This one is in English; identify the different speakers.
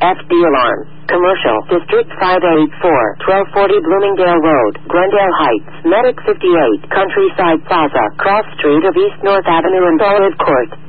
Speaker 1: FD alarm. Commercial, District 584, 1240 Bloomingdale Road, Glendale Heights, Medic 58, Countryside Plaza, Cross Street of East North Avenue and Olive Court.